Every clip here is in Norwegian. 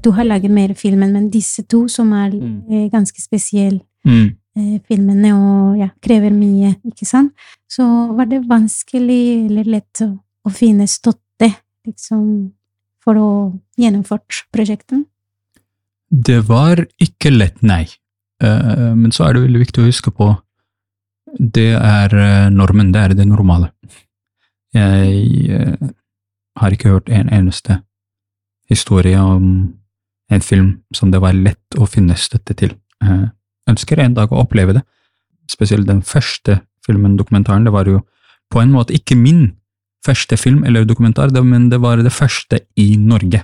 du har laget mer filmen, men disse to som ganske spesiell filmene og krever mye, ikke sant? Så var det vanskelig eller lett å finne støtte liksom, for å gjennomføre prosjektet? Det var ikke lett, nei. Men så det veldig viktig å huske på det normen, det det normale. Jeg har ikke hørt en eneste historie om en film som det var lett å finne støtte til. Ønsker en dag å oppleve det. Spesielt den første filmen, dokumentaren, det var jo på en måte ikke min første film eller dokumentar, men det var det første i Norge.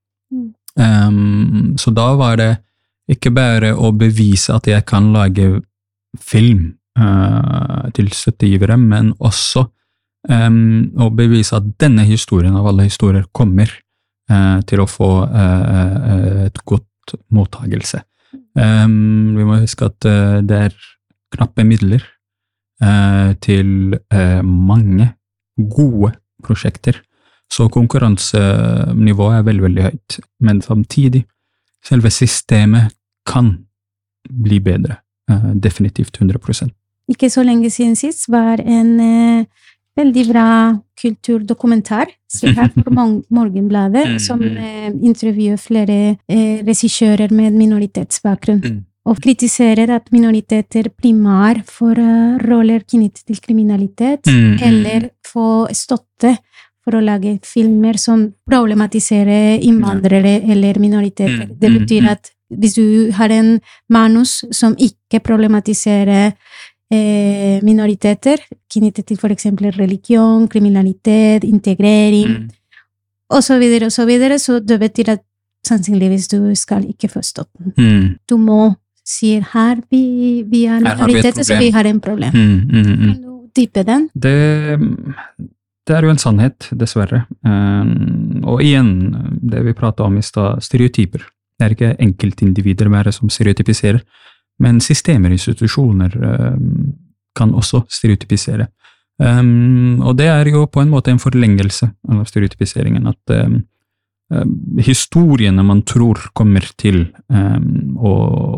Så da var det ikke bare å bevise at jeg kan lage film til støttegivere, men også å bevise at denne historien av alle historier kommer til å få et godt mottagelse. Vi må huske at det knappe midler til mange gode prosjekter, så konkurransenivået veldig, veldig høyt, men samtidig selve systemet kan bli bedre, definitivt 100%. Ikke så lenge siden sist var en veldig bra kulturdokumentar for Morgenbladet, som intervjuer flere regissører med minoritetsbakgrunn, og kritiserer at minoriteter primært får roller knyttet til kriminalitet, eller får støtte for å lage filmer som problematiserer innvandrere eller minoriteter. Det betyr at hvis du har en manus som ikke problematiserer minoriteter, knyttet til for eksempel religion, kriminalitet, integrering, og så videre, så det betyr at sannsynligvis du skal ikke få støtten. Du må si her, vi minoriteter, så vi har en problem. Kan du dyppe den? Det jo en sannhet, dessverre. Og igjen, det vi pratet om i stad, stereotyper. Det ikke enkeltindivider bare som stereotypiserer, men systemer, institusjoner kan også stereotypisere. Og det jo på en måte en forlengelse av stereotypiseringen, at historiene man tror kommer til å